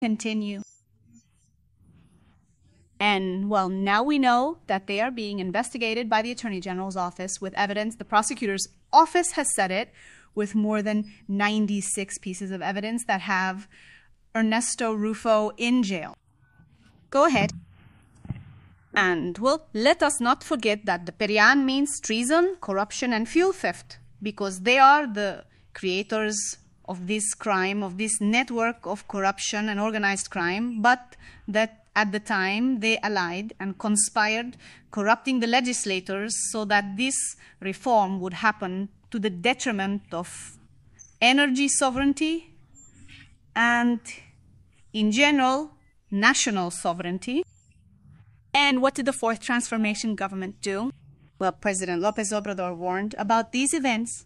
continue. And, well, now we know that they are being investigated by the Attorney General's office with evidence. The prosecutor's office has said it, with more than 96 pieces of evidence that have Ernesto Rufo in jail. Go ahead. And, well, let us not forget that the PERIAN means treason, corruption, and fuel theft, because they are the creators of this crime, of this network of corruption and organized crime, but that at the time they allied and conspired, corrupting the legislators so that this reform would happen to the detriment of energy sovereignty and, in general, national sovereignty. And what did the Fourth Transformation government do? Well, President López Obrador warned about these events.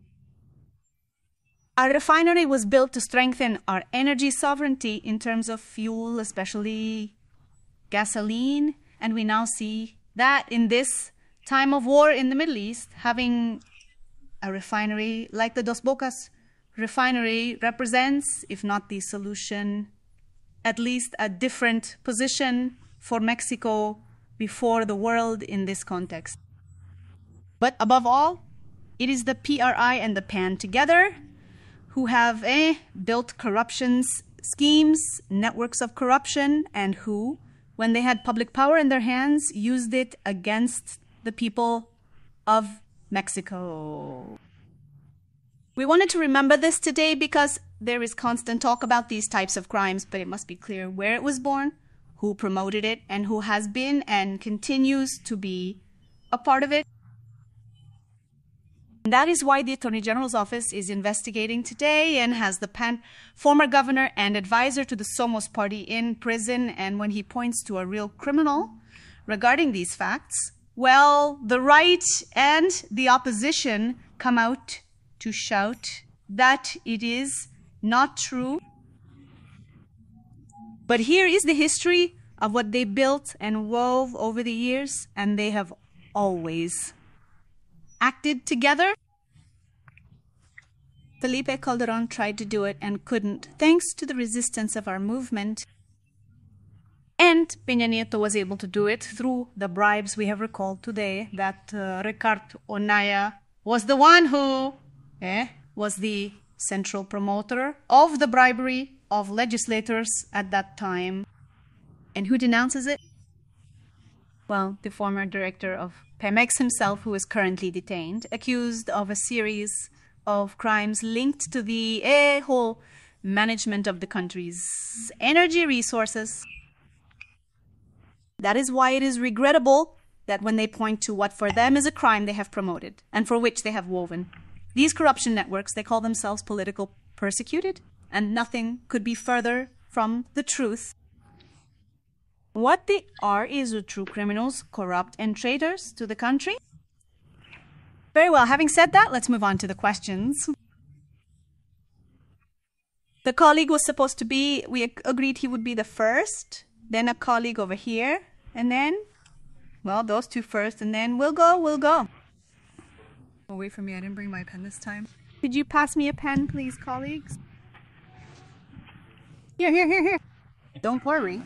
Our refinery was built to strengthen our energy sovereignty in terms of fuel, especially gasoline. And we now see that in this time of war in the Middle East, having a refinery like the Dos Bocas refinery represents, if not the solution, at least a different position for Mexico before the world in this context. But above all, it is the PRI and the PAN together who have built corruption schemes, networks of corruption, and who, when they had public power in their hands, used it against the people of Mexico. We wanted to remember this today because there is constant talk about these types of crimes, but it must be clear where it was born, who promoted it, and who has been and continues to be a part of it. That is why the Attorney General's office is investigating today and has the former governor and advisor to the Somos party in prison. And when he points to a real criminal regarding these facts, well, the right and the opposition come out to shout that it is not true. But here is the history of what they built and wove over the years, and they have always acted together. Felipe Calderón tried to do it and couldn't, thanks to the resistance of our movement. And Peña Nieto was able to do it through the bribes we have recalled today, that Ricardo Onaya was the one who was the central promoter of the bribery of legislators at that time. And who denounces it? Well, the former director of Pemex himself, who is currently detained, accused of a series of crimes linked to the whole management of the country's energy resources. That is why it is regrettable that when they point to what for them is a crime they have promoted and for which they have woven these corruption networks, they call themselves political persecuted, and nothing could be further from the truth. What they are is the true criminals, corrupt and traitors to the country. Very well, having said that, let's move on to the questions. The colleague was supposed to be, we agreed he would be the first, then a colleague over here, and then, well, those two first, and then we'll go. Oh, wait for me, I didn't bring my pen this time. Could you pass me a pen, please, colleagues? Here. Don't worry.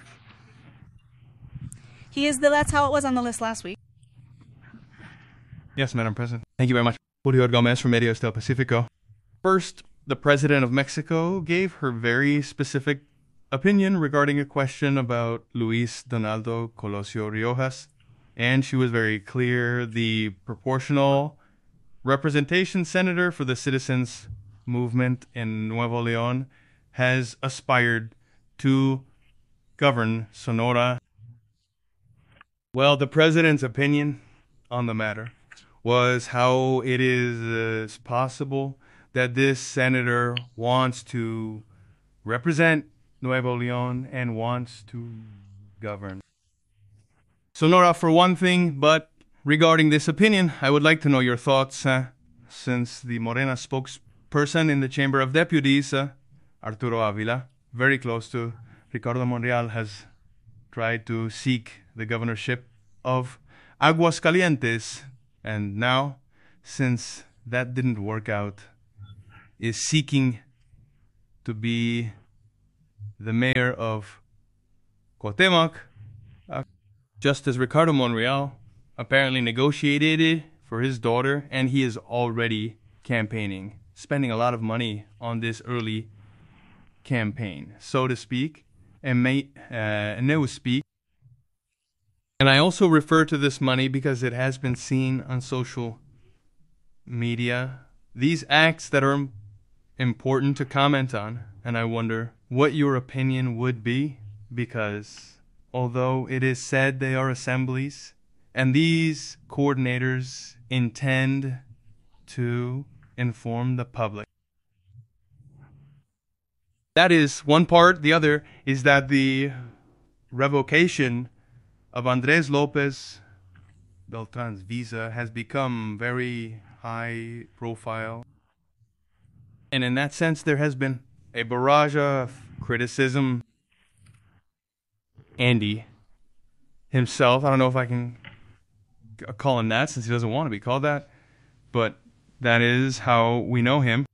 That's how it was on the list last week. Yes, Madam President. Thank you very much. Julio Gomez from Medios del Pacifico. First, the President of Mexico gave her very specific opinion regarding a question about Luis Donaldo Colosio Riojas, and she was very clear. The proportional representation senator for the Citizens Movement in Nuevo León has aspired to govern Sonora. Well, the President's opinion on the matter was how it is possible that this senator wants to represent Nuevo León and wants to govern Sonora for one thing. But regarding this opinion, I would like to know your thoughts, since the Morena spokesperson in the Chamber of Deputies, Arturo Avila, very close to Ricardo Monreal, has tried to seek the governorship of Aguascalientes, and now, since that didn't work out, is seeking to be the mayor of Cuauhtemoc, Justice Ricardo Monreal, apparently negotiated it for his daughter, and he is already campaigning, spending a lot of money on this early campaign, so to speak, and speak. And I also refer to this money because it has been seen on social media. These acts that are important to comment on, and I wonder what your opinion would be, because although it is said they are assemblies, and these coordinators intend to inform the public. That is one part. The other is that the revocation of Andres Lopez Beltran's visa has become very high profile. And in that sense, there has been a barrage of criticism. Andy himself, I don't know if I can call him that since he doesn't want to be called that, but that is how we know him.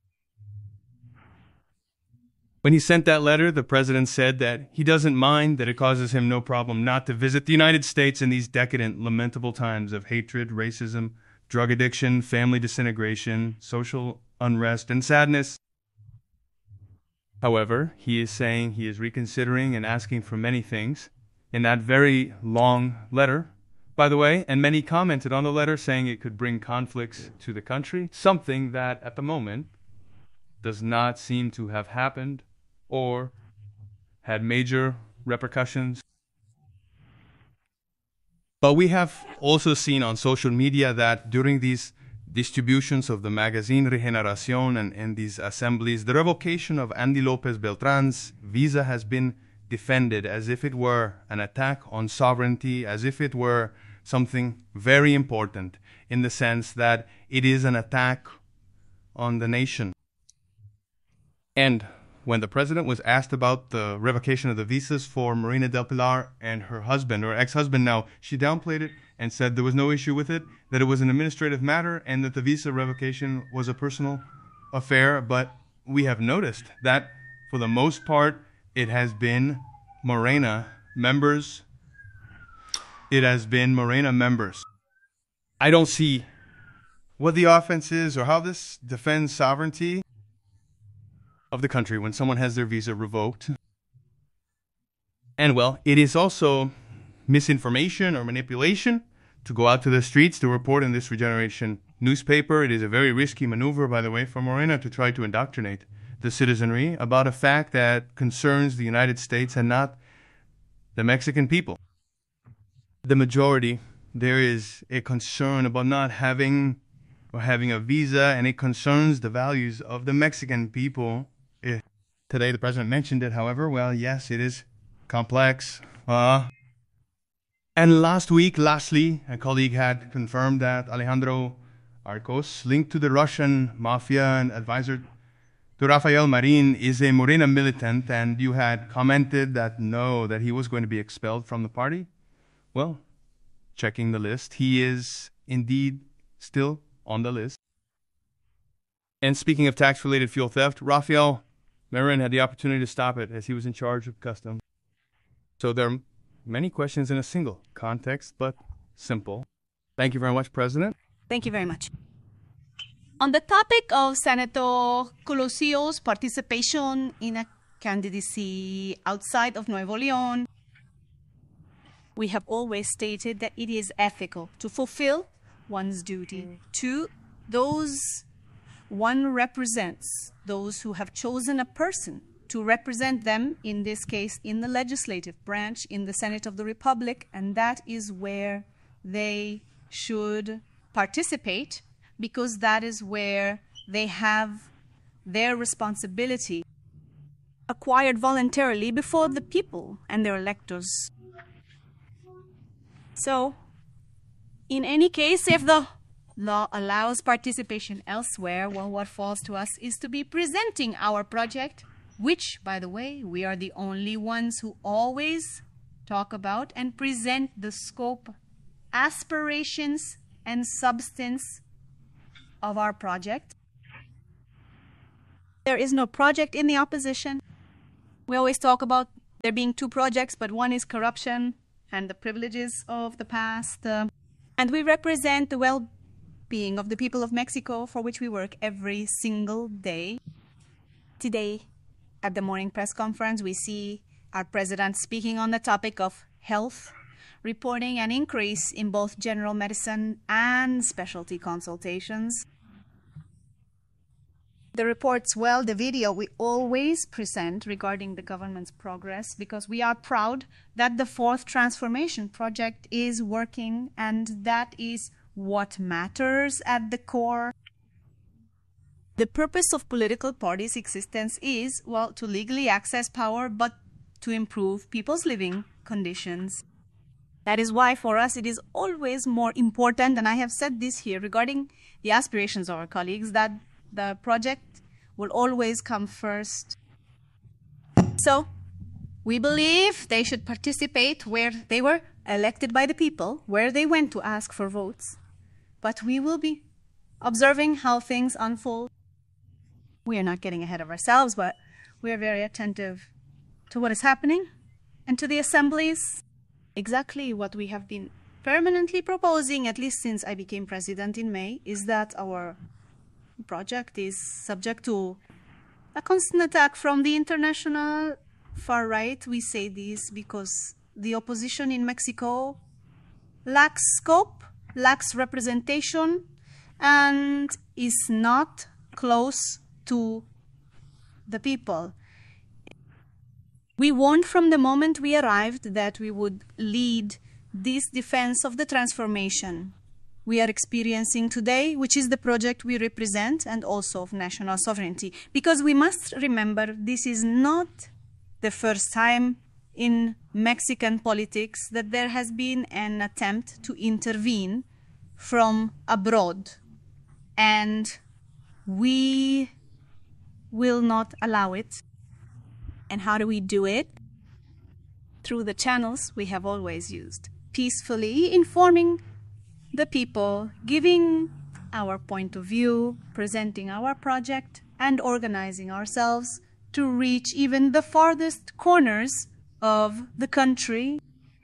When he sent that letter, the president said that he doesn't mind, that it causes him no problem not to visit the United States in these decadent, lamentable times of hatred, racism, drug addiction, family disintegration, social unrest, and sadness. However, he is saying he is reconsidering and asking for many things in that very long letter, by the way, and many commented on the letter saying it could bring conflicts to the country, something that at the moment does not seem to have happened or had major repercussions. But we have also seen on social media that during these distributions of the magazine Regeneración and these assemblies, the revocation of Andy Lopez Beltran's visa has been defended as if it were an attack on sovereignty, as if it were something very important, in the sense that it is an attack on the nation. And when the president was asked about the revocation of the visas for Marina del Pilar and her husband, or ex-husband now, she downplayed it and said there was no issue with it, that it was an administrative matter, and that the visa revocation was a personal affair. But we have noticed that, for the most part, it has been Morena members. It has been Morena members. I don't see what the offense is or how this defends sovereignty of the country when someone has their visa revoked. And well, it is also misinformation or manipulation to go out to the streets to report in this Regeneration newspaper. It is a very risky maneuver, by the way, for Morena to try to indoctrinate the citizenry about a fact that concerns the United States and not the Mexican people. The majority, there is a concern about not having or having a visa, and it concerns the values of the Mexican people. Today the president mentioned it, however, well, yes, it is complex. And lastly, a colleague had confirmed that Alejandro Arcos, linked to the Russian mafia and advisor to Rafael Marin, is a Morena militant, and you had commented that no, that he was going to be expelled from the party. Well, checking the list, he is indeed still on the list. And speaking of tax-related fuel theft, Rafael Marin had the opportunity to stop it as he was in charge of customs. So there are many questions in a single context, but simple. Thank you very much, President. Thank you very much. On the topic of Senator Colosio's participation in a candidacy outside of Nuevo León, we have always stated that it is ethical to fulfill one's duty to those one represents, those who have chosen a person to represent them, in this case in the legislative branch, in the Senate of the Republic, and that is where they should participate, because that is where they have their responsibility acquired voluntarily before the people and their electors. So, in any case, if the law allows participation elsewhere, well, what falls to us is to be presenting our project, which, by the way, we are the only ones who always talk about and present the scope, aspirations, and substance of our project. There is no project in the opposition. We always talk about there being two projects, but one is corruption and the privileges of the past. And we represent the well-being of the people of Mexico, for which we work every single day. Today, at the morning press conference, we see our president speaking on the topic of health, reporting an increase in both general medicine and specialty consultations. The reports, well, the video we always present regarding the government's progress, because we are proud that the fourth transformation project is working, and that is what matters at the core. The purpose of political parties' existence is, well, to legally access power, but to improve people's living conditions. That is why for us it is always more important, and I have said this here regarding the aspirations of our colleagues, that the project will always come first. So, we believe they should participate where they were elected by the people, where they went to ask for votes. But we will be observing how things unfold. We are not getting ahead of ourselves, but we are very attentive to what is happening and to the assemblies. Exactly what we have been permanently proposing, at least since I became president in May, is that our project is subject to a constant attack from the international far right. We say this because the opposition in Mexico lacks scope, lacks representation, and is not close to the people. We warned from the moment we arrived that we would lead this defense of the transformation we are experiencing today, which is the project we represent, and also of national sovereignty. Because we must remember, this is not the first time in Mexican politics that there has been an attempt to intervene from abroad. And we will not allow it. And how do we do it? Through the channels we have always used. Peacefully informing the people, giving our point of view, presenting our project, and organizing ourselves to reach even the farthest corners of the country.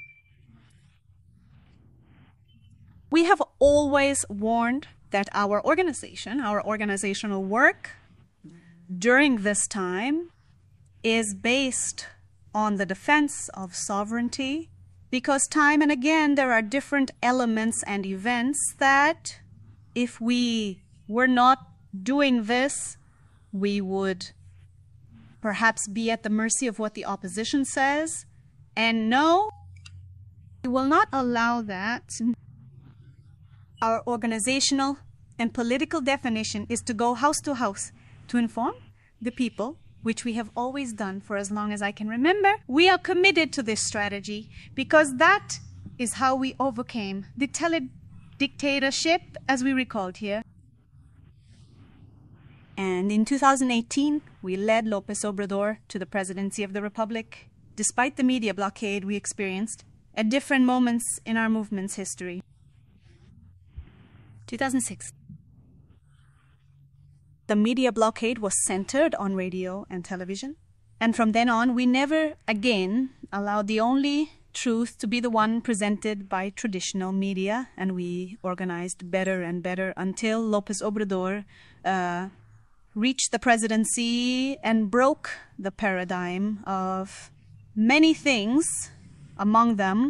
We have always warned that our organization, our organizational work during this time is based on the defense of sovereignty, because time and again there are different elements and events that, if we were not doing this, we would perhaps be at the mercy of what the opposition says. And no, we will not allow that. Our organizational and political definition is to go house to house to inform the people, which we have always done for as long as I can remember. We are committed to this strategy because that is how we overcame the tele-dictatorship, as we recalled here. And in 2018, we led López Obrador to the presidency of the Republic, despite the media blockade we experienced at different moments in our movement's history. 2006. The media blockade was centered on radio and television. And from then on, we never again allowed the only truth to be the one presented by traditional media. And we organized better and better until López Obrador reached the presidency and broke the paradigm of many things, among them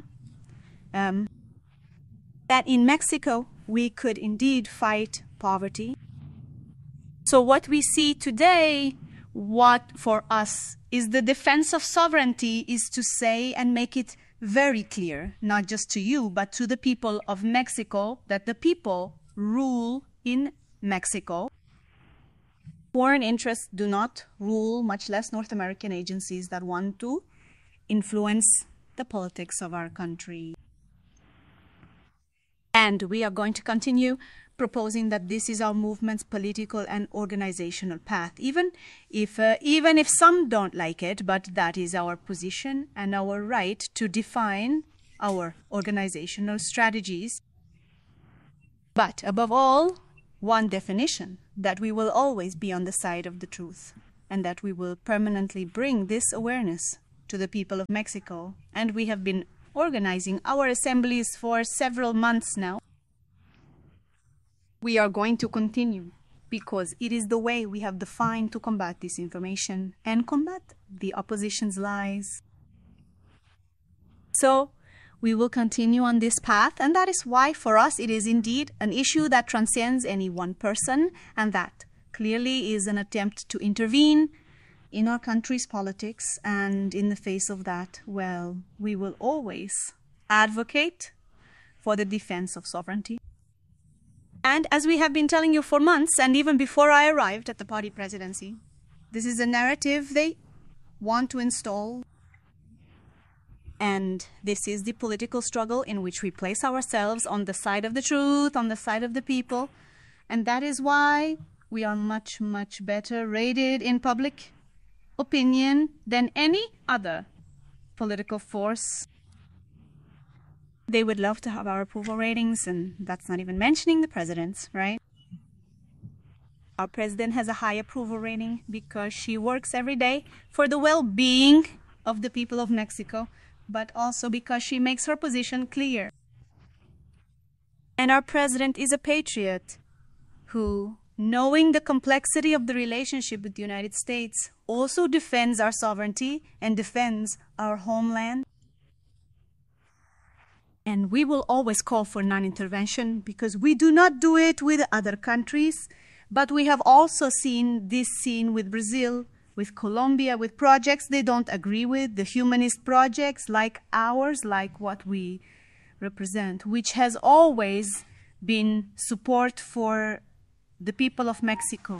that in Mexico we could indeed fight poverty. So what we see today, what for us is the defense of sovereignty, is to say and make it very clear, not just to you, but to the people of Mexico, that the people rule in Mexico. Foreign interests do not rule, much less North American agencies that want to influence the politics of our country. And we are going to continue proposing that this is our movement's political and organizational path, even if some don't like it, but that is our position and our right to define our organizational strategies. But above all, one definition, that we will always be on the side of the truth. and that we will permanently bring this awareness to the people of Mexico. And we have been organizing our assemblies for several months now. We are going to continue because it is the way we have defined to combat disinformation and combat the opposition's lies. So we will continue on this path, and that is why for us it is indeed an issue that transcends any one person, and that clearly is an attempt to intervene in our country's politics. And in the face of that, well, we will always advocate for the defense of sovereignty. And as we have been telling you for months, and even before I arrived at the party presidency, this is a narrative they want to install. And this is the political struggle in which we place ourselves on the side of the truth, on the side of the people. And that is why we are much, much better rated in public opinion than any other political force. They would love to have our approval ratings, and that's not even mentioning the president's, right? Our president has a high approval rating because she works every day for the well-being of the people of Mexico, but also because she makes her position clear. And our president is a patriot who, knowing the complexity of the relationship with the United States, also defends our sovereignty and defends our homeland. And we will always call for non-intervention because we do not do it with other countries, but we have also seen this scene with Brazil, with Colombia, with projects they don't agree with, the humanist projects like ours, like what we represent, which has always been support for the people of Mexico.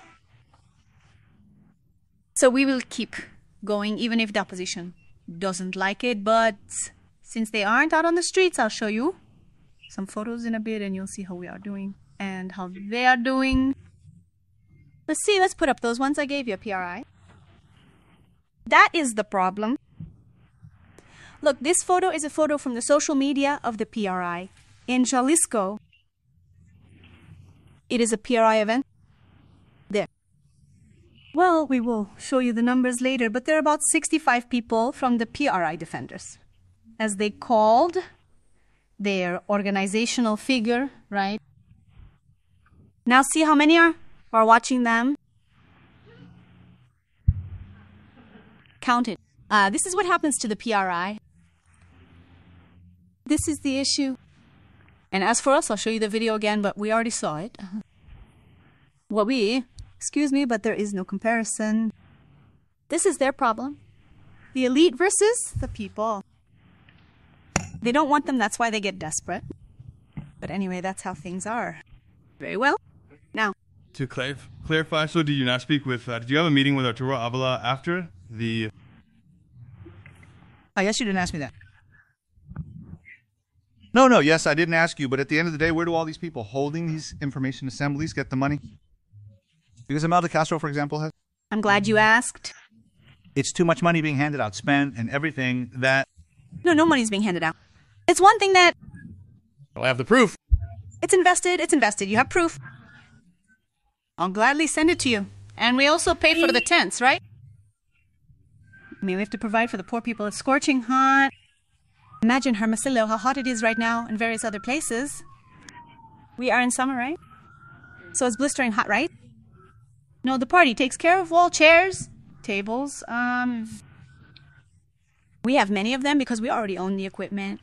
So we will keep going, even if the opposition doesn't like it. But since they aren't out on the streets, I'll show you some photos in a bit, and you'll see how we are doing and how they are doing. Let's see, let's put up those ones I gave you, PRI. That is the problem. Look, this photo is a photo from the social media of the PRI. In Jalisco, it is a PRI event. There. Well, we will show you the numbers later, but there are about 65 people from the PRI Defenders, as they called their organizational figure, right? Now see how many are watching them. Count it. This is what happens to the PRI. This is the issue. And as for us, I'll show you the video again, but we already saw it. Excuse me, but there is no comparison. This is their problem. The elite versus the people. They don't want them, that's why they get desperate. But anyway, that's how things are. Very well. Now, to clarify, so did you not speak with, did you have a meeting with Arturo Avila after the... I guess you didn't ask me that. No, yes, I didn't ask you, but at the end of the day, where do all these people holding these information assemblies get the money? Because Imelda Castro, for example, has... I'm glad you asked. It's too much money being handed out, spent, and everything that... No money's being handed out. It's one thing that... Well, I have the proof. It's invested. You have proof. I'll gladly send it to you. And we also paid for the tents, right? I mean, we have to provide for the poor people. It's scorching hot. Imagine, Hermosillo, how hot it is right now in various other places. We are in summer, right? So it's blistering hot, right? No, the party takes care of all chairs, tables. We have many of them because we already own the equipment.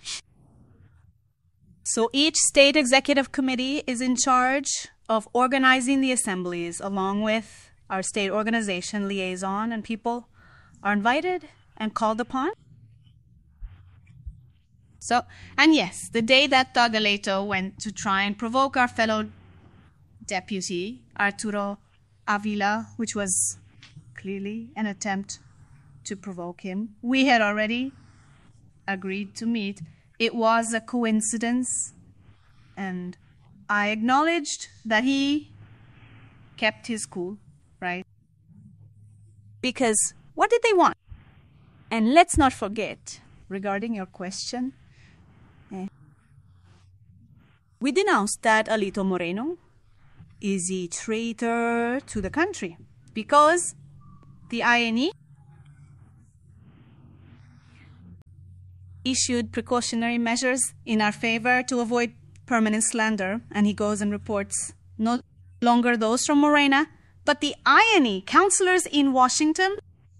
So each state executive committee is in charge of organizing the assemblies along with our state organization liaison, and people are invited and called upon. So, and yes, the day that Doug Aleto went to try and provoke our fellow deputy, Arturo Avila, which was clearly an attempt to provoke him, we had already agreed to meet. It was a coincidence, and I acknowledged that he kept his cool, right? Because what did they want? And let's not forget, regarding your question, we denounced that Alito Moreno is a traitor to the country because the INE issued precautionary measures in our favor to avoid permanent slander, and he goes and reports no longer those from Morena, but the INE counselors in Washington.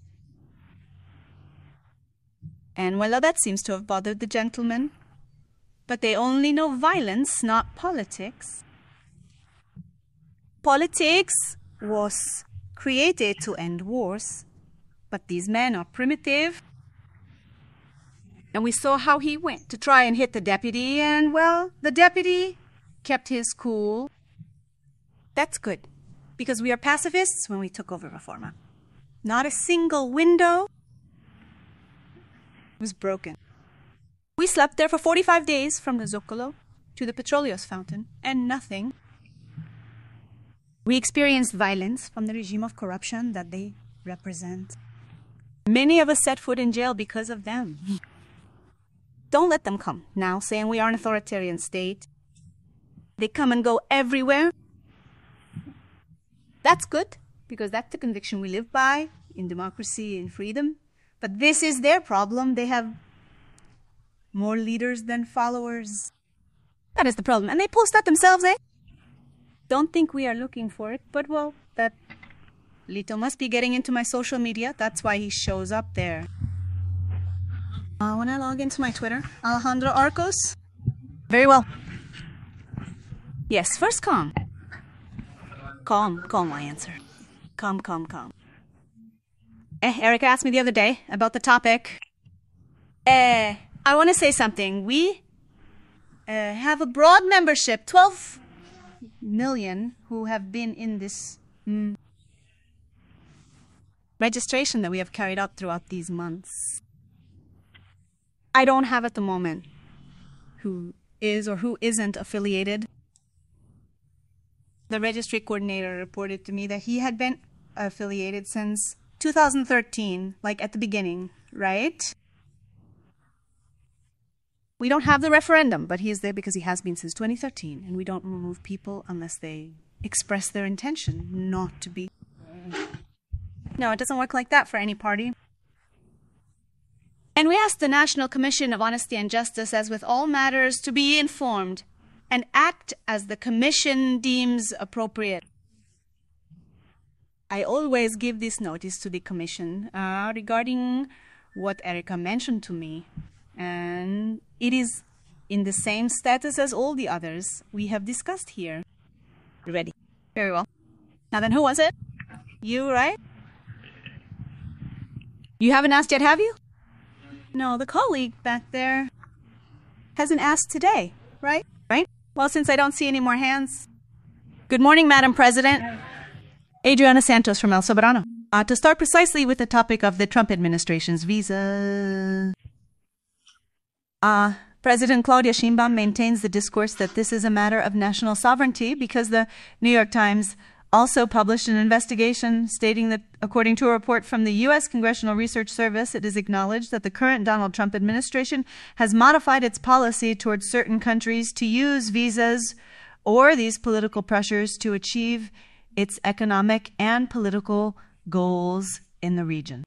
And well, that seems to have bothered the gentleman. But they only know violence, not politics. Politics was created to end wars, but these men are primitive. And we saw how he went to try and hit the deputy, and well, the deputy kept his cool. That's good, because we are pacifists when we took over Reforma. Not a single window was broken. We slept there for 45 days from the Zocalo to the Petroleos fountain, and nothing. We experienced violence from the regime of corruption that they represent. Many of us set foot in jail because of them. Don't let them come now saying we are an authoritarian state. They come and go everywhere. That's good, because that's the conviction we live by in democracy and freedom. But this is their problem. They have more leaders than followers. That is the problem. And they post that themselves, eh? Don't think we are looking for it, but well, that Lito must be getting into my social media. That's why he shows up there. When I log into my Twitter, Alejandro Arcos. Very well. Yes, first calm. Calm, my answer. Calm. Erica asked me the other day about the topic. I want to say something. We have a broad membership, 12 million who have been in this registration that we have carried out throughout these months. I don't have at the moment who is or who isn't affiliated. The registry coordinator reported to me that he had been affiliated since 2013, like at the beginning, right? We don't have the referendum, but he is there because he has been since 2013, and we don't remove people unless they express their intention not to be. No, it doesn't work like that for any party. And we ask the National Commission of Honesty and Justice, as with all matters, to be informed and act as the Commission deems appropriate. I always give this notice to the Commission regarding what Erica mentioned to me. And it is in the same status as all the others we have discussed here. Ready? Very well. Now then, who was it? You, right? You haven't asked yet, have you? No, the colleague back there hasn't asked today, right? Right? Well, since I don't see any more hands. Good morning, Madam President. Adriana Santos from El Soberano. To start precisely with the topic of the Trump administration's visa. President Claudia Sheinbaum maintains the discourse that this is a matter of national sovereignty because the New York Times also published an investigation stating that, according to a report from the U.S. Congressional Research Service, it is acknowledged that the current Donald Trump administration has modified its policy towards certain countries to use visas or these political pressures to achieve its economic and political goals in the region.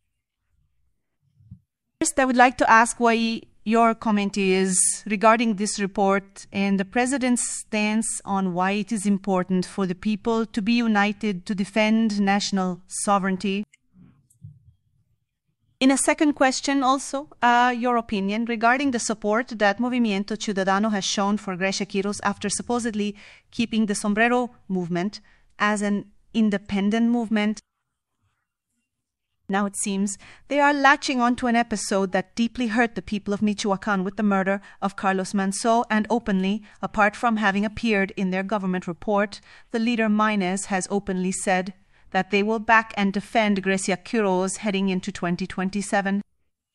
First, I would like to ask why your comment is regarding this report and the President's stance on why it is important for the people to be united to defend national sovereignty. In a second question also, your opinion regarding the support that Movimiento Ciudadano has shown for Grecia Quiros after supposedly keeping the Sombrero movement as an independent movement. Now it seems they are latching onto an episode that deeply hurt the people of Michoacan with the murder of Carlos Manso, and openly, apart from having appeared in their government report, the leader Maynes has openly said that they will back and defend Grecia Quiros heading into 2027.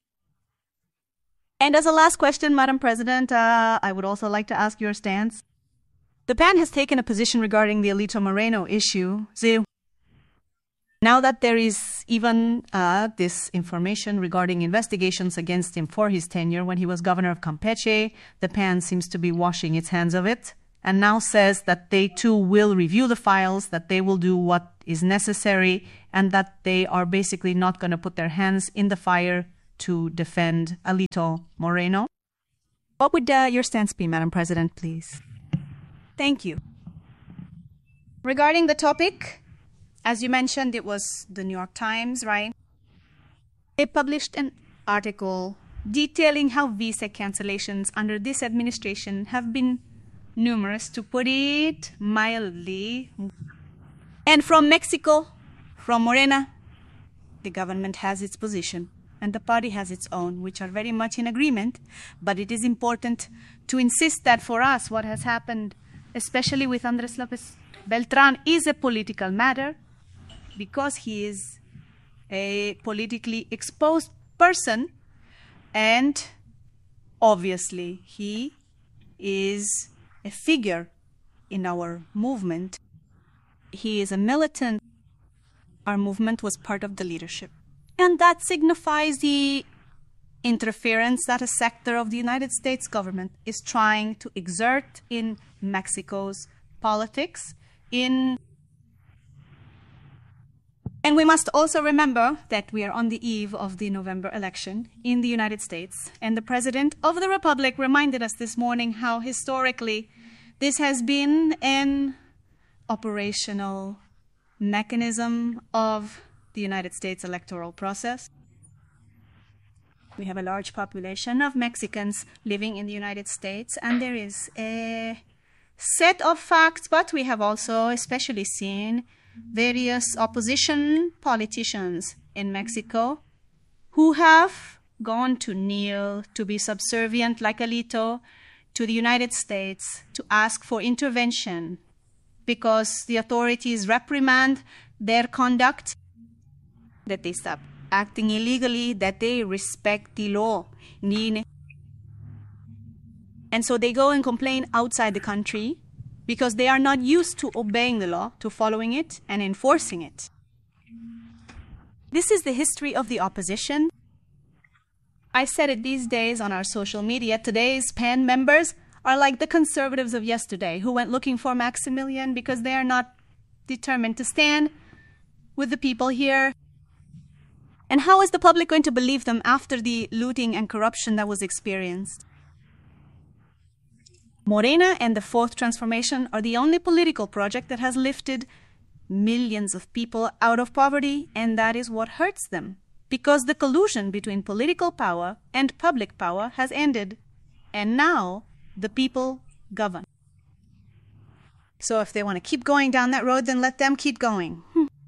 And as a last question, Madam President, I would also like to ask your stance. The PAN has taken a position regarding the Alito Moreno issue. Now that there is even this information regarding investigations against him for his tenure when he was governor of Campeche, the PAN seems to be washing its hands of it, and now says that they too will review the files, that they will do what is necessary, and that they are basically not going to put their hands in the fire to defend Alito Moreno. What would your stance be, Madam President, please? Thank you. Regarding the topic, as you mentioned, it was the New York Times, right? They published an article detailing how visa cancellations under this administration have been numerous, to put it mildly. And from Mexico, from Morena, the government has its position and the party has its own, which are very much in agreement. But it is important to insist that for us, what has happened, especially with Andres Lopez Beltran, is a political matter, because he is a politically exposed person, and obviously he is a figure in our movement. He is a militant. Our movement was part of the leadership. And that signifies the interference that a sector of the United States government is trying to exert in Mexico's politics. And we must also remember that we are on the eve of the November election in the United States. And the President of the Republic reminded us this morning how historically this has been an operational mechanism of the United States electoral process. We have a large population of Mexicans living in the United States, and there is a set of facts, but we have also especially seen various opposition politicians in Mexico who have gone to kneel, to be subservient like Alito, to the United States, to ask for intervention because the authorities reprimand their conduct, that they stop acting illegally, that they respect the law. And so they go and complain outside the country because they are not used to obeying the law, to following it and enforcing it. This is the history of the opposition. I said it these days on our social media. Today's PAN members are like the conservatives of yesterday who went looking for Maximilian because they are not determined to stand with the people here. And how is the public going to believe them after the looting and corruption that was experienced? Morena and the Fourth Transformation are the only political project that has lifted millions of people out of poverty, and that is what hurts them, because the collusion between political power and public power has ended, and now the people govern. So if they want to keep going down that road, then let them keep going.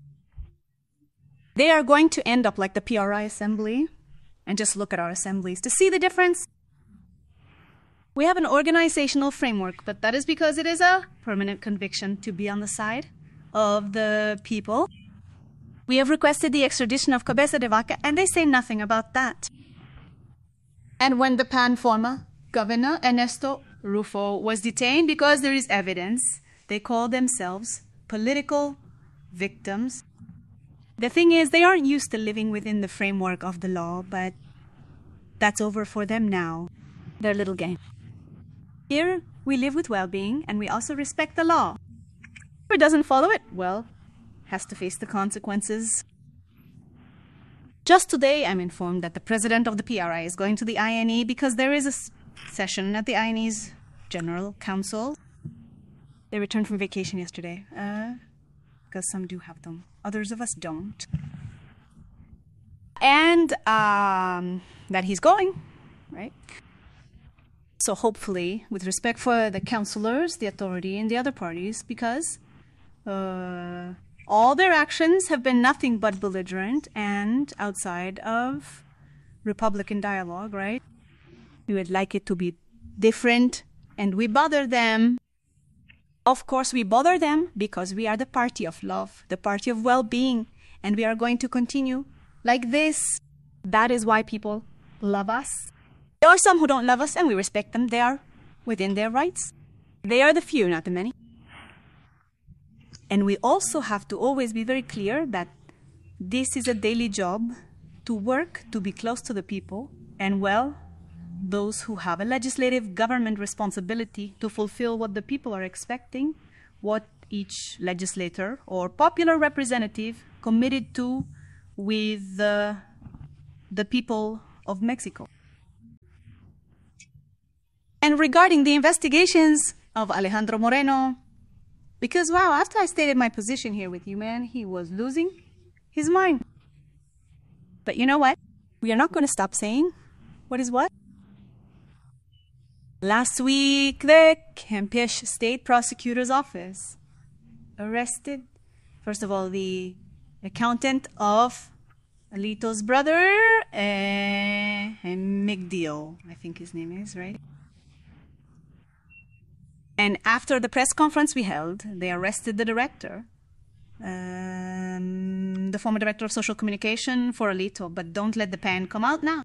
They are going to end up like the PRI assembly, and just look at our assemblies to see the difference. We have an organizational framework, but that is because it is a permanent conviction to be on the side of the people. We have requested the extradition of Cabeza de Vaca, and they say nothing about that. And when the PAN former governor, Ernesto Rufo, was detained because there is evidence, they call themselves political victims. The thing is, they aren't used to living within the framework of the law, but that's over for them now. Their little game. Here, we live with well-being, and we also respect the law. Whoever doesn't follow it, well, has to face the consequences. Just today, I'm informed that the president of the PRI is going to the INE because there is a session at the INE's General Council. They returned from vacation yesterday, because some do have them. Others of us don't. And that he's going, right? So hopefully, with respect for the councillors, the authority, and the other parties, because all their actions have been nothing but belligerent and outside of Republican dialogue, right? We would like it to be different, and we bother them. Of course, we bother them because we are the party of love, the party of well-being, and we are going to continue like this. That is why people love us. There are some who don't love us, and we respect them. They are within their rights. They are the few, not the many. And we also have to always be very clear that this is a daily job to work, to be close to the people, and well, those who have a legislative government responsibility to fulfill what the people are expecting, what each legislator or popular representative committed to with the people of Mexico. And regarding the investigations of Alejandro Moreno, because, wow, after I stated my position here with you, man, he was losing his mind. But you know what? We are not going to stop saying what is what. Last week, the Campeche State Prosecutor's Office arrested, first of all, the accountant of Alito's brother, Migdio, I think his name is, right? And after the press conference we held, they arrested the director, the former director of social communication for Alito, but don't let the pen come out now.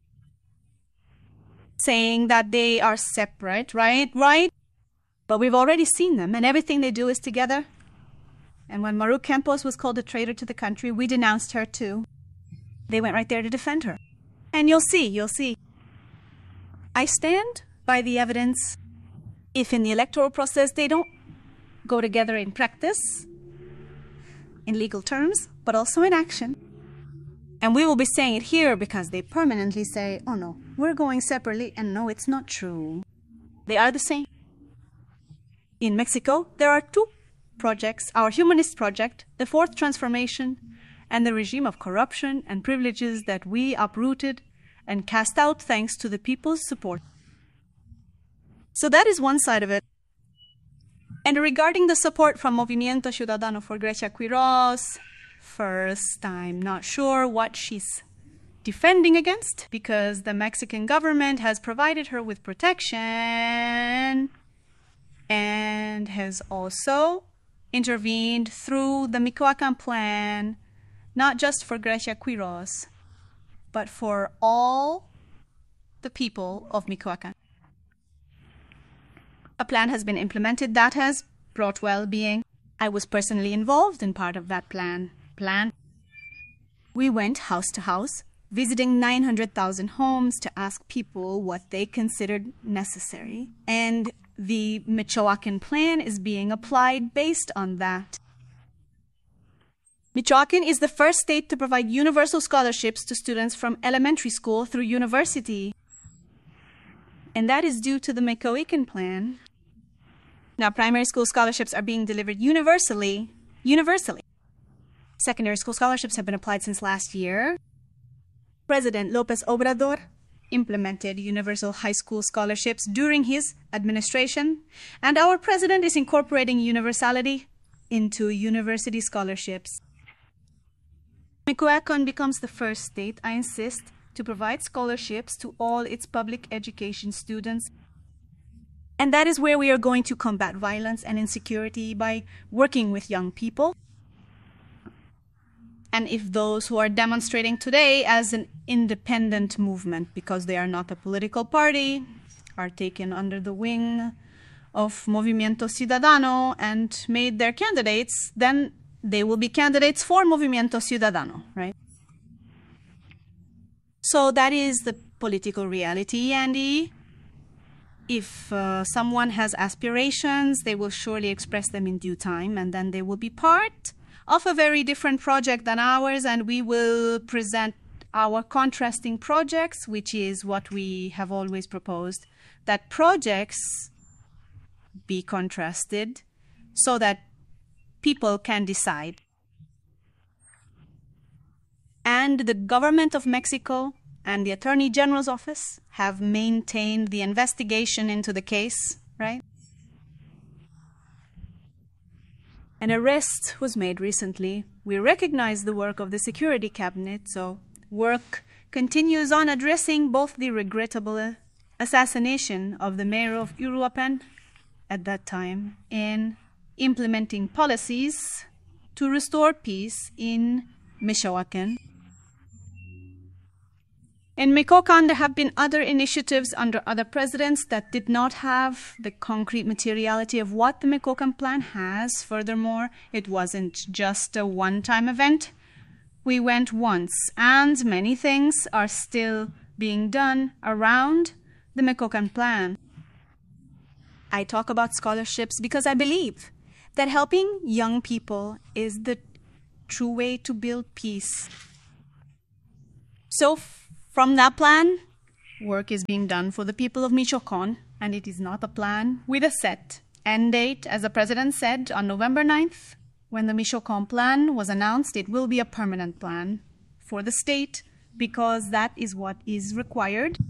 Saying that they are separate, right? But we've already seen them, and everything they do is together. And when Maru Campos was called a traitor to the country, we denounced her too. They went right there to defend her. And you'll see. I stand by the evidence. If in the electoral process they don't go together in practice, in legal terms, but also in action. And we will be saying it here because they permanently say, oh no, we're going separately, and no, it's not true. They are the same. In Mexico, there are two projects, our humanist project, the Fourth Transformation, and the regime of corruption and privileges that we uprooted and cast out thanks to the people's support. So that is one side of it. And regarding the support from Movimiento Ciudadano for Grecia Quiros, first, I'm not sure what she's defending against, because the Mexican government has provided her with protection and has also intervened through the Michoacan plan, not just for Grecia Quiros, but for all the people of Michoacan. A plan has been implemented that has brought well-being. I was personally involved in part of that plan. We went house to house, visiting 900,000 homes to ask people what they considered necessary. And the Michoacan plan is being applied based on that. Michoacan is the first state to provide universal scholarships to students from elementary school through university. And that is due to the Michoacan plan. Now, primary school scholarships are being delivered universally. Secondary school scholarships have been applied since last year. President López Obrador implemented universal high school scholarships during his administration, and our president is incorporating universality into university scholarships. Michoacan becomes the first state, I insist, to provide scholarships to all its public education students. And that is where we are going to combat violence and insecurity by working with young people. And if those who are demonstrating today as an independent movement, because they are not a political party, are taken under the wing of Movimiento Ciudadano and made their candidates, then they will be candidates for Movimiento Ciudadano, right? So that is the political reality, Andy. If someone has aspirations, they will surely express them in due time, and then they will be part of a very different project than ours, and we will present our contrasting projects, which is what we have always proposed, that projects be contrasted so that people can decide. And the government of Mexico and the Attorney General's office have maintained the investigation into the case, right? An arrest was made recently. We recognize the work of the Security Cabinet, so work continues on addressing both the regrettable assassination of the mayor of Uruapan at that time and implementing policies to restore peace in Michoacan. In Michoacan, there have been other initiatives under other presidents that did not have the concrete materiality of what the Michoacan plan has. Furthermore, it wasn't just a one-time event. We went once, and many things are still being done around the Mecocan Plan. I talk about scholarships because I believe that helping young people is the true way to build peace. So from that plan, work is being done for the people of Michoacán, and it is not a plan with a set end date. As the president said on November 9th, when the Michoacán plan was announced, it will be a permanent plan for the state because that is what is required.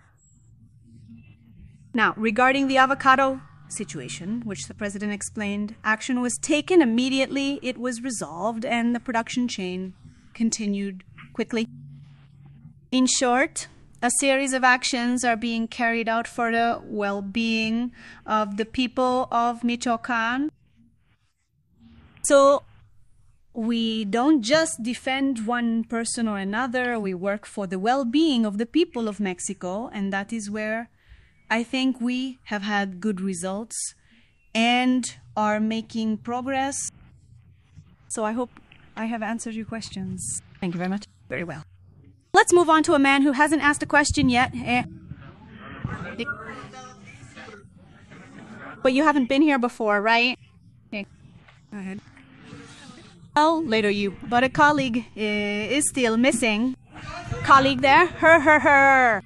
Now, regarding the avocado situation, which the president explained, action was taken immediately, it was resolved, and the production chain continued quickly. In short, a series of actions are being carried out for the well-being of the people of Michoacán. So we don't just defend one person or another, we work for the well-being of the people of Mexico, and that is where I think we have had good results and are making progress. So I hope I have answered your questions. Thank you very much. Very well. Let's move on to a man who hasn't asked a question yet. But you haven't been here before, right? Okay. Go ahead. Well, later you. But a colleague is still missing. Colleague there? Her.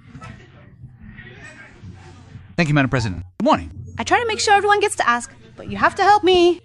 Thank you, Madam President. Good morning. I try to make sure everyone gets to ask, but you have to help me.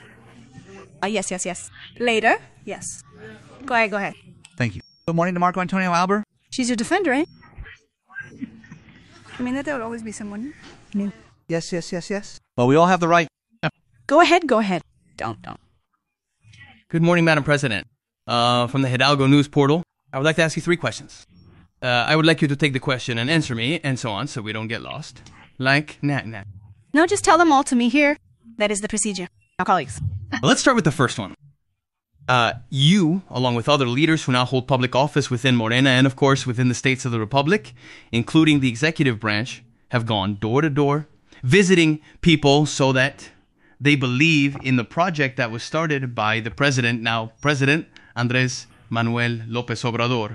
Yes. Later? Yes. Go ahead. Thank you. Good morning to Marco Antonio Alber. She's your defender, eh? I mean, that there would always be someone new. Yes. Well, we all have the right. Go ahead. Don't. Good morning, Madam President. From the Hidalgo News Portal, I would like to ask you 3 questions. I would like you to take the question and answer me, and so on, so we don't get lost. Like, nah. No, just tell them all to me here. That is the procedure. Now, colleagues. Well, let's start with the first one. You, along with other leaders who now hold public office within Morena and, of course, within the states of the Republic, including the executive branch, have gone door to door, visiting people so that they believe in the project that was started by the president, now President Andrés Manuel López Obrador.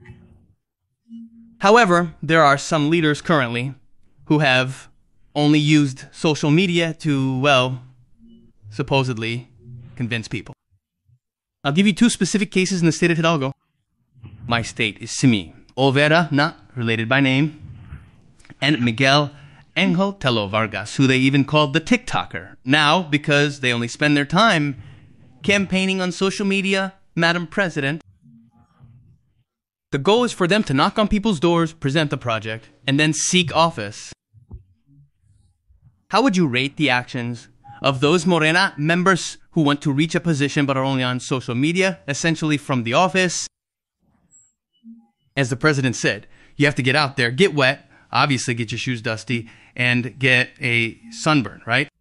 However, there are some leaders currently who have only used social media to, well, supposedly convince people. I'll give you 2 specific cases in the state of Hidalgo. My state is Simi Olvera, not related by name, and Miguel Angel Telo Vargas, who they even called the TikToker. Now, because they only spend their time campaigning on social media, Madam President, the goal is for them to knock on people's doors, present the project, and then seek office. How would you rate the actions of those Morena members who want to reach a position but are only on social media, essentially from the office? As the president said, you have to get out there, get wet, obviously get your shoes dusty, and get a sunburn, right?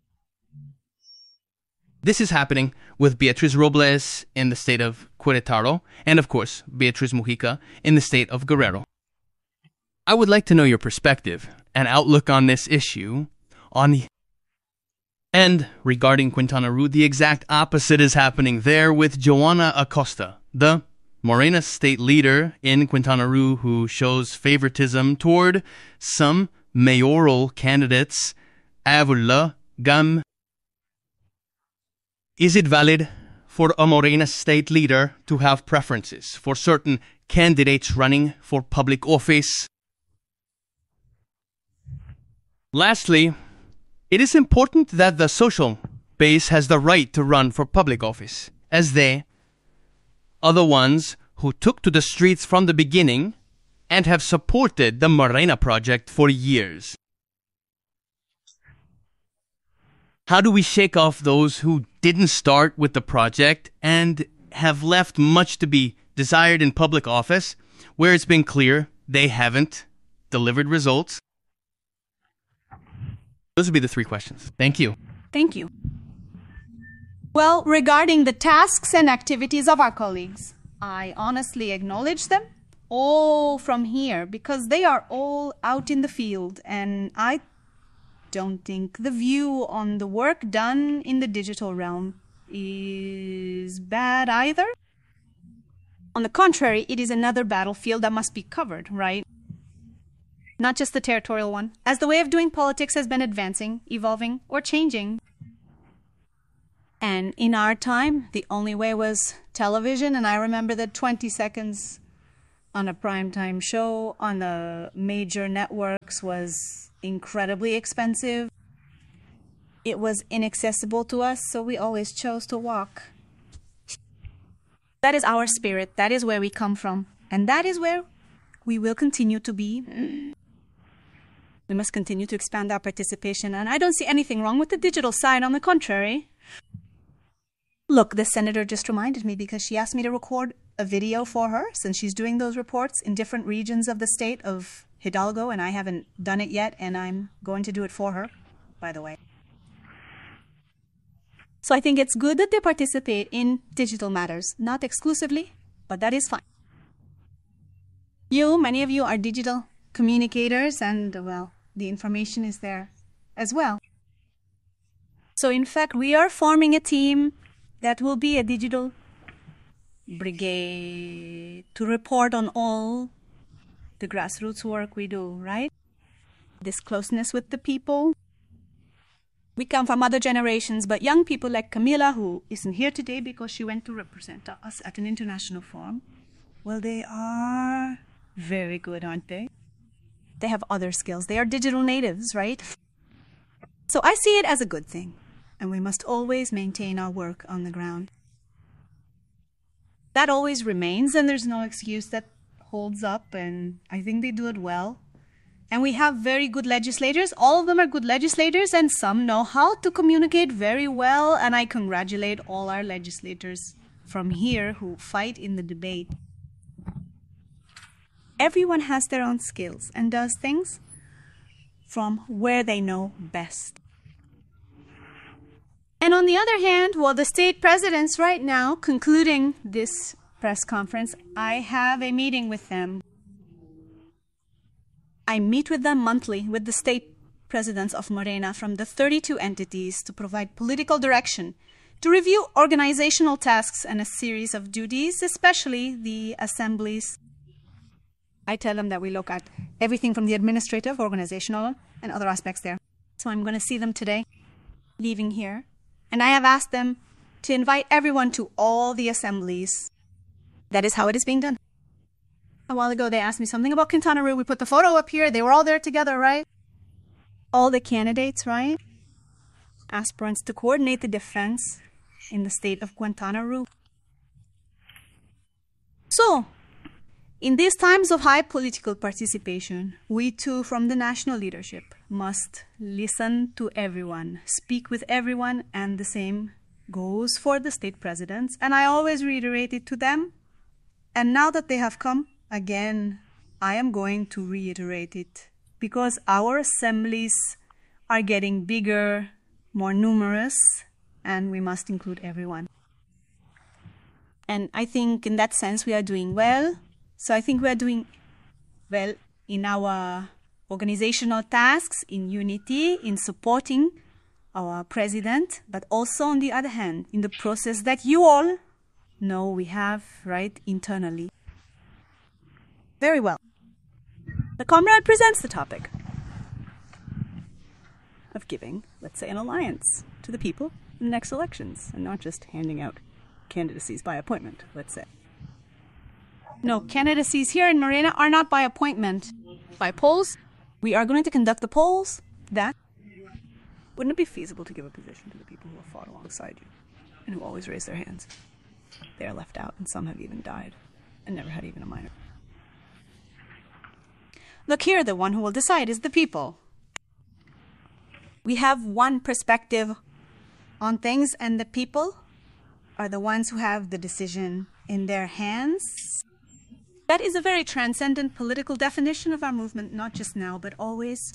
This is happening with Beatriz Robles in the state of Querétaro, and of course, Beatriz Mujica in the state of Guerrero. I would like to know your perspective and outlook on this issue. And regarding Quintana Roo, the exact opposite is happening there with Joana Acosta, the Morena state leader in Quintana Roo who shows favoritism toward some mayoral candidates. Avula Gam. Is it valid for a Morena state leader to have preferences for certain candidates running for public office? Lastly, it is important that the social base has the right to run for public office, as they are the ones who took to the streets from the beginning and have supported the Morena project for years. How do we shake off those who didn't start with the project and have left much to be desired in public office, where it's been clear they haven't delivered results? Those would be the 3 questions. Thank you. Thank you. Well, regarding the tasks and activities of our colleagues, I honestly acknowledge them all from here because they are all out in the field, and I don't think the view on the work done in the digital realm is bad either. On the contrary, it is another battlefield that must be covered, right? not just the territorial one, as the way of doing politics has been advancing, evolving, or changing. And in our time, the only way was television, and I remember that 20 seconds on a primetime show on the major networks was incredibly expensive. It was inaccessible to us, so we always chose to walk. That is our spirit. That is where we come from. And that is where we will continue to be. We must continue to expand our participation. And I don't see anything wrong with the digital side. On the contrary. Look, the senator just reminded me because she asked me to record a video for her since she's doing those reports in different regions of the state of Hidalgo, and I haven't done it yet, and I'm going to do it for her, by the way. So I think it's good that they participate in digital matters, not exclusively, but that is fine. Many of you are digital communicators, and, well, the information is there as well. So in fact, we are forming a team that will be a digital brigade to report on all the grassroots work we do, right? This closeness with the people. We come from other generations, but young people like Camila, who isn't here today because she went to represent us at an international forum, well, they are very good, aren't they? They have other skills. They are digital natives, right? So I see it as a good thing, and we must always maintain our work on the ground. That always remains, and there's no excuse that holds up, and I think they do it well. And we have very good legislators. All of them are good legislators, and some know how to communicate very well, and I congratulate all our legislators from here who fight in the debate. Everyone has their own skills and does things from where they know best. And on the other hand, while the state presidents right now concluding this press conference, I have a meeting with them. I meet with them monthly with the state presidents of Morena from the 32 entities to provide political direction, to review organizational tasks and a series of duties, especially the assemblies. I tell them that we look at everything from the administrative, organizational, and other aspects there. So I'm going to see them today, leaving here. And I have asked them to invite everyone to all the assemblies. That is how it is being done. A while ago, they asked me something about Quintana Roo. We put the photo up here. They were all there together, right? All the candidates, right? Aspirants to coordinate the defense in the state of Quintana Roo. So, in these times of high political participation, we too, from the national leadership, must listen to everyone, speak with everyone, and the same goes for the state presidents. And I always reiterate it to them. And now that they have come, again, I am going to reiterate it because our assemblies are getting bigger, more numerous, and we must include everyone. And I think in that sense we are doing well. So I think we are doing well in our organizational tasks, in unity, in supporting our president, but also on the other hand, in the process that you all know we have, right, internally. Very well. The comrade presents the topic of giving, let's say, an alliance to the people in the next elections, and not just handing out candidacies by appointment, let's say. No, candidacies here in Morena are not by appointment. By polls, we are going to conduct the polls. That wouldn't it be feasible to give a position to the people who have fought alongside you and who always raise their hands? They are left out, and some have even died and never had even a minor. Look here, the one who will decide is the people. We have one perspective on things, and the people are the ones who have the decision in their hands. That is a very transcendent political definition of our movement, not just now, but always.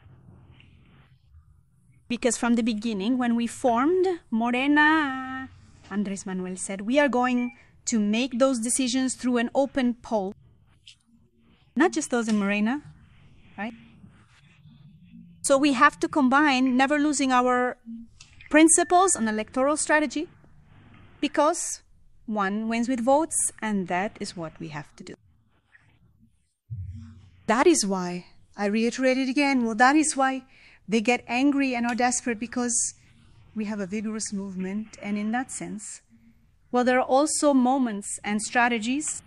Because from the beginning, when we formed Morena, Andrés Manuel said, we are going to make those decisions through an open poll. Not just those in Morena, right? So we have to combine, never losing our principles and electoral strategy, because one wins with votes, and that is what we have to do. That is why I reiterate it again. Well, that is why they get angry and are desperate, because we have a vigorous movement. And in that sense, well, there are also moments and strategies.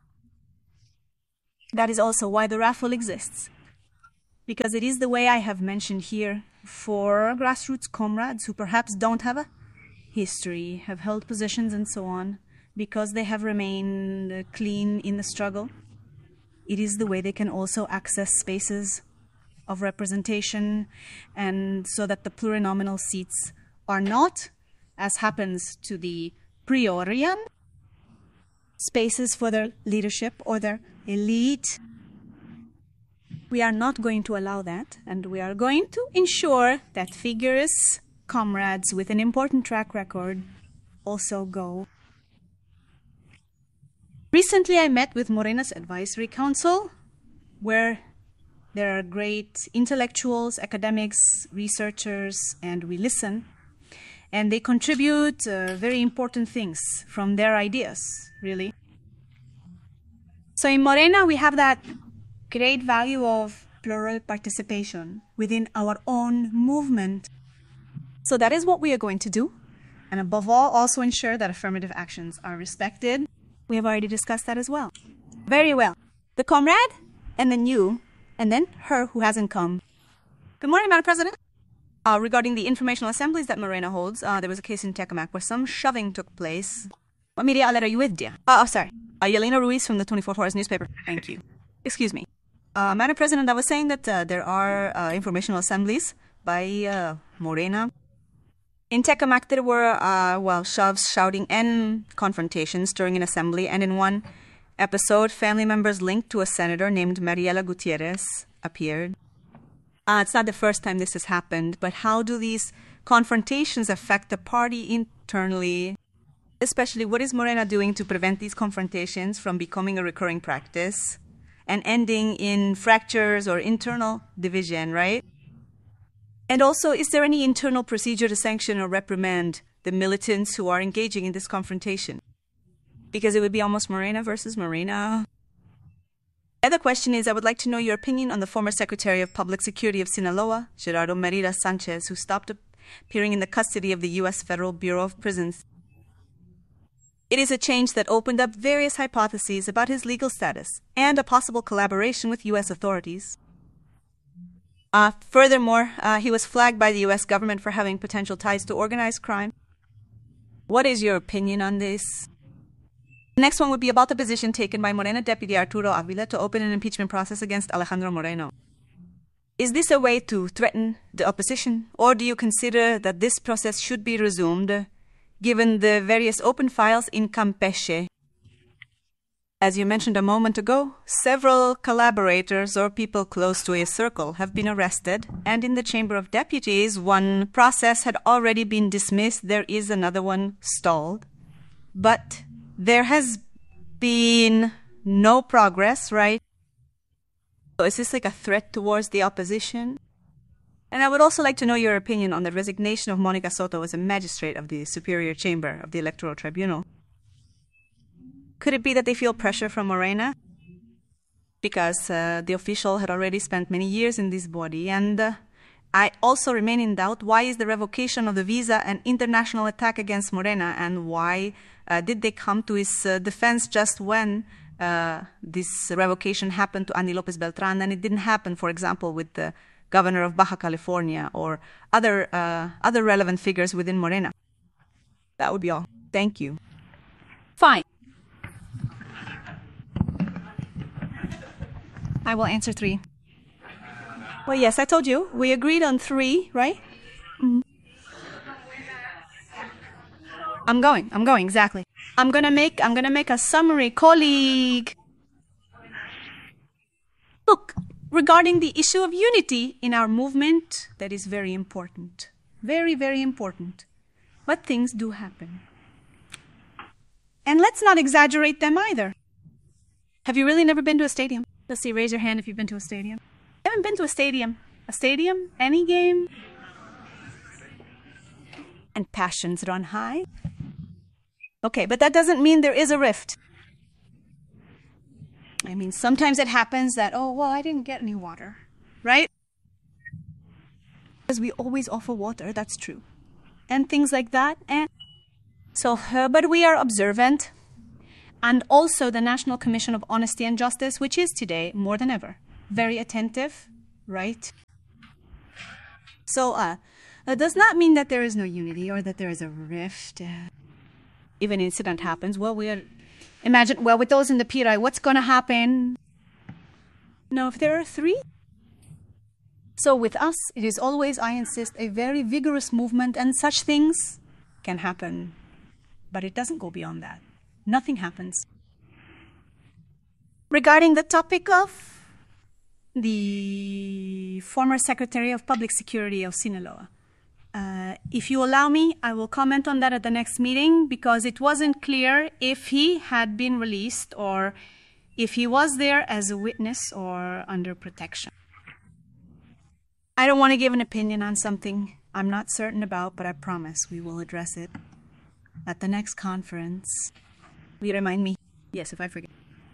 That is also why the raffle exists. Because it is the way I have mentioned here for grassroots comrades who perhaps don't have a history, have held positions and so on, because they have remained clean in the struggle. It is the way they can also access spaces of representation, and so that the plurinominal seats are not, as happens to the priorian, spaces for their leadership or their elite. We are not going to allow that, and we are going to ensure that figures, comrades with an important track record also go. Recently, I met with Morena's Advisory Council, where there are great intellectuals, academics, researchers, and we listen. And they contribute very important things from their ideas, really. So in Morena, we have that great value of plural participation within our own movement. So that is what we are going to do. And above all, also ensure that affirmative actions are respected. We have already discussed that as well. Very well. The comrade, and then you, and then her who hasn't come. Good morning, Madam President. Regarding the informational assemblies that Morena holds, there was a case in Tecamac where some shoving took place. What media outlet are you with, dear? Sorry. Yelena Ruiz from the 24 Hours newspaper. Thank you. Excuse me. Madam President, I was saying that there are informational assemblies by Morena. In Tecamac, there were, shoves, shouting, and confrontations during an assembly. And in one episode, family members linked to a senator named Mariela Gutierrez appeared. It's not the first time this has happened, but how do these confrontations affect the party internally? Especially, what is Morena doing to prevent these confrontations from becoming a recurring practice and ending in fractures or internal division, right? And also, is there any internal procedure to sanction or reprimand the militants who are engaging in this confrontation? Because it would be almost Morena versus Morena. The other question is, I would like to know your opinion on the former Secretary of Public Security of Sinaloa, Gerardo Merida Sanchez, who stopped appearing in the custody of the U.S. Federal Bureau of Prisons. It is a change that opened up various hypotheses about his legal status and a possible collaboration with U.S. authorities. Furthermore, he was flagged by the U.S. government for having potential ties to organized crime. What is your opinion on this? The next one would be about the position taken by Morena Deputy Arturo Avila to open an impeachment process against Alejandro Moreno. Is this a way to threaten the opposition, or do you consider that this process should be resumed, given the various open files in Campeche? As you mentioned a moment ago, several collaborators or people close to a circle have been arrested, and in the Chamber of Deputies, one process had already been dismissed. There is another one stalled. But there has been no progress, right? So is this like a threat towards the opposition? And I would also like to know your opinion on the resignation of Monica Soto as a magistrate of the Superior Chamber of the Electoral Tribunal. Could it be that they feel pressure from Morena? Because the official had already spent many years in this body. And I also remain in doubt, why is the revocation of the visa an international attack against Morena? And why did they come to his defense just when this revocation happened to Andy Lopez Beltran, and it didn't happen, for example, with the governor of Baja California or other relevant figures within Morena? That would be all. Thank you. Fine. I will answer 3. Well, yes, I told you. We agreed on 3, right? Mm-hmm. I'm going, exactly. I'm gonna make a summary, colleague. Look, regarding the issue of unity in our movement, that is very important. Very, very important. But things do happen. And let's not exaggerate them either. Have you really never been to a stadium? Let's see, raise your hand if you've been to a stadium. I haven't been to a stadium. A stadium? Any game? And passions run high? Okay, but that doesn't mean there is a rift. I mean, sometimes it happens that, oh, well, I didn't get any water. right? Because we always offer water, that's true. And things like that. And so, but we are observant. And also the National Commission of Honesty and Justice, which is today, more than ever, very attentive, right? So, that does not mean that there is no unity or that there is a rift. If an incident happens, well, imagine, with those in the PRI, what's going to happen? No, if there are three. So with us, it is always, I insist, a very vigorous movement, and such things can happen. But it doesn't go beyond that. Nothing happens. Regarding the topic of the former Secretary of Public Security of Sinaloa, if you allow me, I will comment on that at the next meeting, because it wasn't clear if he had been released or if he was there as a witness or under protection. I don't want to give an opinion on something I'm not certain about, but I promise we will address it at the next conference. Will you remind me? Yes, if I forget.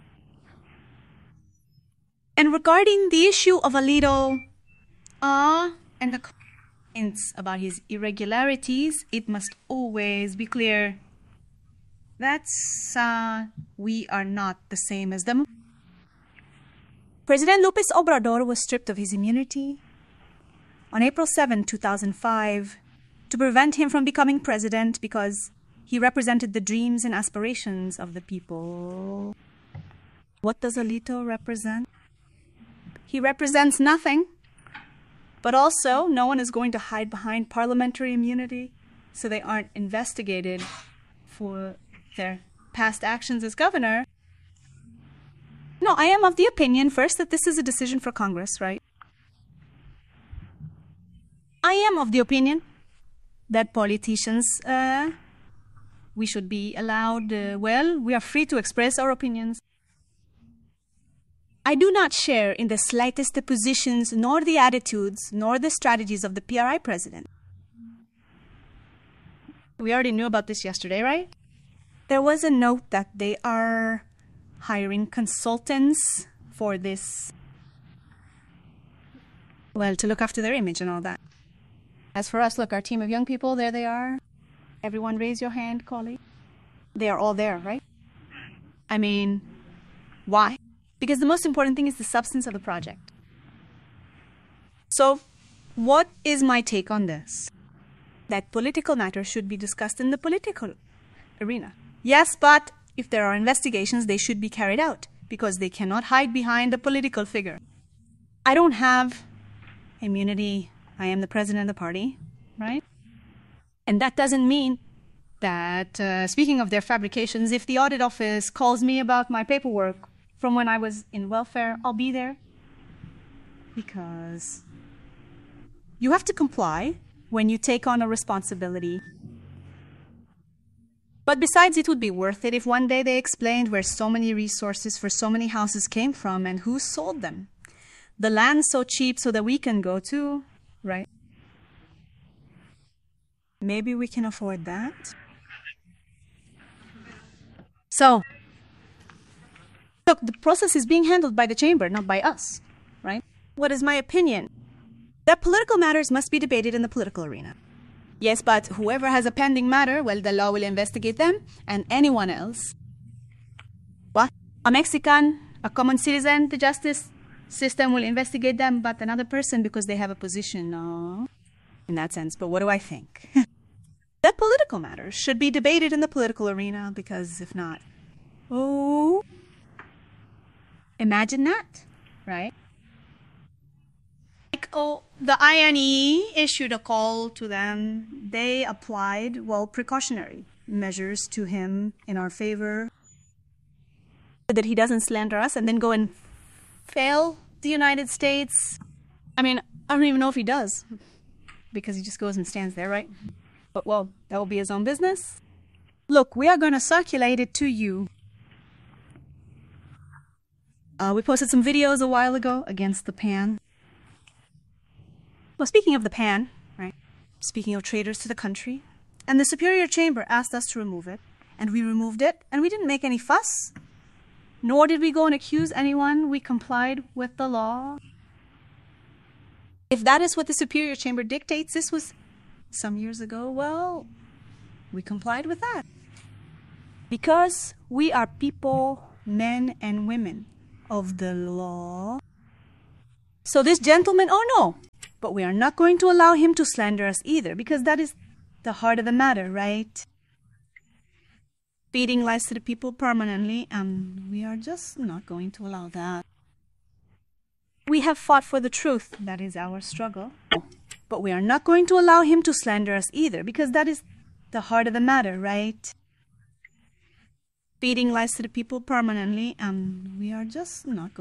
And regarding the issue of Alito and the comments about his irregularities, it must always be clear that we are not the same as them. President Lopez Obrador was stripped of his immunity on April 7, 2005, to prevent him from becoming president because he represented the dreams and aspirations of the people. What does Alito represent? He represents nothing, but also no one is going to hide behind parliamentary immunity so they aren't investigated for their past actions as governor. No, I am of the opinion, first, that this is a decision for Congress, right? I am of the opinion that politicians, we should be allowed, we are free to express our opinions. I do not share in the slightest the positions, nor the attitudes, nor the strategies of the PRI president. We already knew about this yesterday, right? There was a note that they are hiring consultants for this, to look after their image and all that. As for us, look, our team of young people, there they are. Everyone raise your hand, colleague. They are all there, right? I mean, why? Because the most important thing is the substance of the project. So, what is my take on this? That political matters should be discussed in the political arena. Yes, but if there are investigations, they should be carried out because they cannot hide behind a political figure. I don't have immunity. I am the president of the party, right? And that doesn't mean that, speaking of their fabrications, if the audit office calls me about my paperwork from when I was in welfare, I'll be there. Because you have to comply when you take on a responsibility. But besides, it would be worth it if one day they explained where so many resources for so many houses came from and who sold them. The land's so cheap so that we can go too. Right? Maybe we can afford that. So, look, the process is being handled by the chamber, not by us, right? What is my opinion? That political matters must be debated in the political arena. Yes, but whoever has a pending matter, the law will investigate them, and anyone else. What? A Mexican, a common citizen, the justice system will investigate them, but another person because they have a position, no, in that sense. But what do I think? That political matters should be debated in the political arena, because if not, imagine that, right? The INE issued a call to them. They applied, precautionary measures to him in our favor so that he doesn't slander us and then go and fail the United States. I mean, I don't even know if he does, because he just goes and stands there, right? But, that will be his own business. Look, we are going to circulate it to you. We posted some videos a while ago against the PAN. Well, speaking of the PAN, right? Speaking of traitors to the country, and the Superior Chamber asked us to remove it, and we removed it, and we didn't make any fuss. Nor did we go and accuse anyone. We complied with the law. If that is what the Superior Chamber dictates, this was some years ago, well, we complied with that. Because we are people, men and women of the law. So this gentleman, oh no, but we are not going to allow him to slander us either, because that is the heart of the matter, right? Feeding lies to the people permanently, and we are just not going to allow that. We have fought for the truth, that is our struggle. But we are not going to allow him to slander us either, because that is the heart of the matter, right? Feeding lies to the people permanently, and we are just not going